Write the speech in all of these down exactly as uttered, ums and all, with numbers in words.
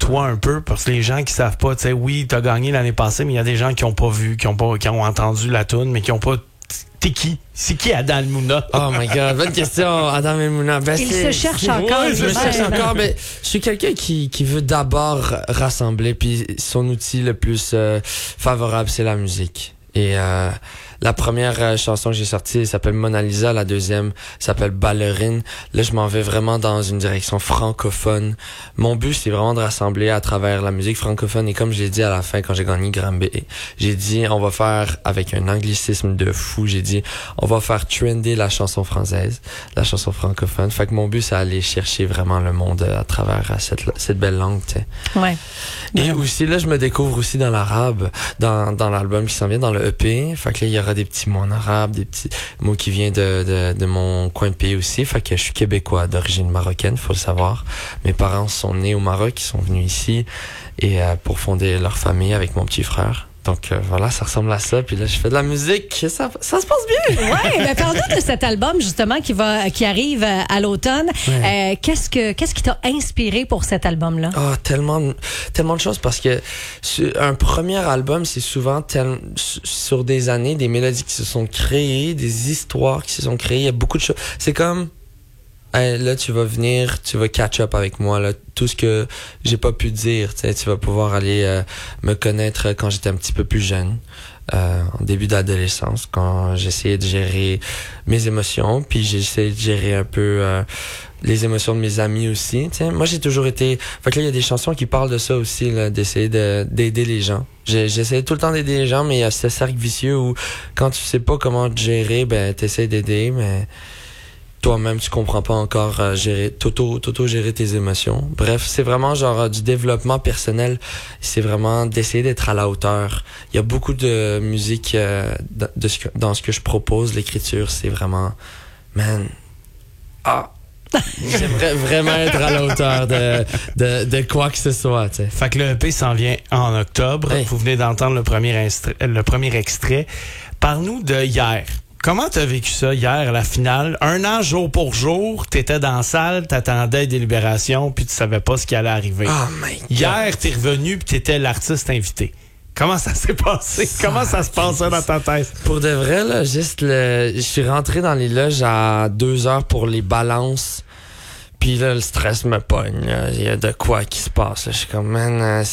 toi un peu, parce que les gens qui savent pas, tu sais, oui, t'as gagné l'année passée, mais il y a des gens qui ont pas vu, qui ont pas, qui ont entendu la toune, mais qui ont pas. T'es qui? C'est qui Adam El Mouna? Oh my God, bonne question, Adam El Mouna. Ben, il c'est, se cherche c'est... encore. Ouais, je me cherche encore, mais je suis quelqu'un qui, qui veut d'abord rassembler, puis son outil le plus euh, favorable, c'est la musique. Et euh, la première euh, chanson que j'ai sortie elle s'appelle Mona Lisa, la deuxième s'appelle Ballerine. Là, je m'en vais vraiment dans une direction francophone. Mon but, c'est vraiment de rassembler à travers la musique francophone. Et comme je l'ai dit à la fin, quand j'ai gagné Grammy, j'ai dit, on va faire, avec un anglicisme de fou, j'ai dit, on va faire trender la chanson française, la chanson francophone. Fait que mon but, c'est aller chercher vraiment le monde à travers cette, cette belle langue, tu sais. Ouais. Et aussi, là, je me découvre aussi dans l'arabe, dans, dans l'album qui s'en vient, dans le E P. Fait que là, il y aura des petits mots en arabe, des petits mots qui viennent de, de, de mon coin de pays aussi. Fait que je suis québécois d'origine marocaine, faut le savoir. Mes parents sont nés au Maroc, ils sont venus ici et euh, pour fonder leur famille avec mon petit frère. Donc euh, voilà, ça ressemble à ça. Puis là, je fais de la musique. Ça, ça se passe bien. Ouais, ben parle-nous de cet album justement qui va, qui arrive à l'automne. Ouais. Euh, qu'est-ce que, qu'est-ce qui t'a inspiré pour cet album-là? Ah, oh, tellement, tellement de choses parce que un premier album, c'est souvent tel, sur des années, des mélodies qui se sont créées, des histoires qui se sont créées. Il y a beaucoup de choses. C'est comme hey, là, tu vas venir, tu vas catch up avec moi, là, tout ce que j'ai pas pu dire, tu sais, tu vas pouvoir aller euh, me connaître quand j'étais un petit peu plus jeune, euh, en début d'adolescence, quand j'essayais de gérer mes émotions, puis j'ai essayé de gérer un peu euh, les émotions de mes amis aussi, tu sais. Moi, j'ai toujours été... Fait que là, il y a des chansons qui parlent de ça aussi, là, d'essayer de, d'aider les gens. J'ai, j'essaie tout le temps d'aider les gens, mais il y a ce cercle vicieux où quand tu sais pas comment te gérer, ben, t'essaies d'aider, mais... toi-même, tu comprends pas encore euh, gérer, t'auto, t'auto-gérer tes émotions. Bref, c'est vraiment genre euh, du développement personnel. C'est vraiment d'essayer d'être à la hauteur. Il y a beaucoup de musique euh, de, de ce que, dans ce que je propose. L'écriture, c'est vraiment... Man... Ah... J'aimerais vraiment être à la hauteur de, de, de quoi que ce soit, tu sais. Fait que le E P s'en vient en octobre. Hey. Vous venez d'entendre le premier, extrait, le premier extrait. Parle-nous de hier. Comment t'as vécu ça hier, la finale? Un an, jour pour jour, t'étais dans la salle, t'attendais Délibération, puis tu savais pas ce qui allait arriver. Oh my God. Hier, t'es revenu, puis t'étais l'artiste invité. Comment ça s'est passé? Ça, Comment ça se passait dans ta tête? Pour de vrai, là, juste le... je suis rentré dans les loges à deux heures pour les balances. Puis là, le stress me pogne. Il y a de quoi qui se passe. Là. Je suis comme, man... Euh,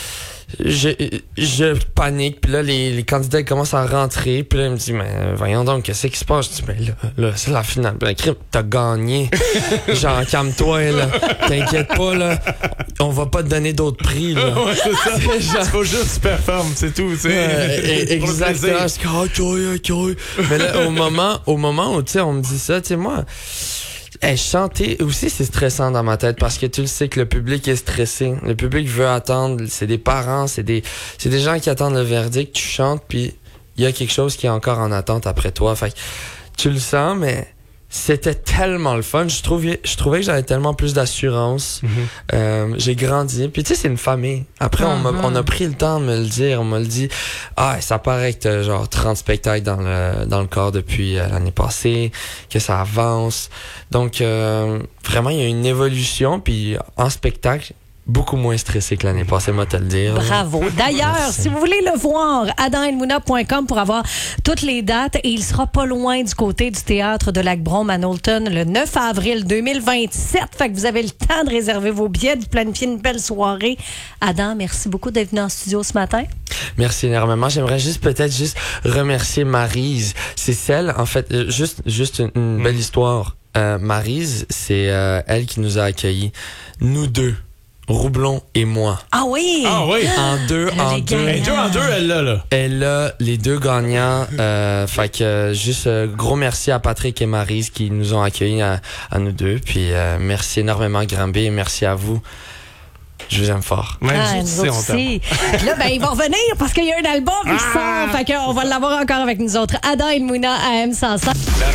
je, je panique, puis là, les, les candidats commencent à rentrer, puis là, ils me disent, mais voyons donc, qu'est-ce qui se passe? Je dis, mais là, là c'est la finale. Ben, crime, t'as gagné. Genre, calme-toi, là. T'inquiète pas, là. On va pas te donner d'autres prix, là. Ouais, c'est ça. C'est genre... faut juste que tu performes, c'est tout, tu sais. Euh, exactement. Je dis, ok, ok. Mais là, au moment, au moment où, tu sais, on me dit ça, tu sais, moi... Hey, chanter aussi, c'est stressant dans ma tête parce que tu le sais que le public est stressé. Le public veut attendre. C'est des parents, c'est des, c'est des gens qui attendent le verdict. Tu chantes, puis il y a quelque chose qui est encore en attente après toi. Fait que tu le sens, mais c'était tellement le fun. Je trouvais, je trouvais que j'avais tellement plus d'assurance. Mm-hmm. Euh, j'ai grandi. Puis tu sais, c'est une famille. Après, mm-hmm. on, m'a, on a pris le temps de me le dire. On m'a le dit. Ah, ça paraît que t'as genre trente spectacles dans le, dans le corps depuis euh, l'année passée, que ça avance. Donc, euh, vraiment, il y a une évolution. Puis en spectacle, beaucoup moins stressé que l'année passée, moi te le dire. Bravo. D'ailleurs, Merci. Si vous voulez le voir, adam el mouna point com pour avoir toutes les dates. Et il sera pas loin du côté du théâtre de Lac-Brome à Knowlton le neuf avril deux mille vingt-sept. Fait que vous avez le temps de réserver vos billets, de planifier une belle soirée. Adam, merci beaucoup d'être venu en studio ce matin. Merci énormément. J'aimerais juste peut-être juste remercier Maryse. C'est celle, en fait, juste, juste une, une belle histoire. Euh, Maryse, c'est euh, elle qui nous a accueillis. Nous deux. Roublon et moi. Ah oui! Ah oui! En deux, elle en deux. Et deux en deux, elle l'a, là. Elle a les deux gagnants. Euh, fait que, euh, juste, euh, gros merci à Patrick et Maryse qui nous ont accueillis à, à nous deux. Puis, euh, merci énormément, Granby, et merci à vous. Je vous aime fort. Même ah, nous aussi, on t'aime. Puis là, ben, il va revenir parce qu'il y a un album qui ah! sort. Fait qu'on va l'avoir encore avec nous autres. Adam El Mouna à M cent cinq.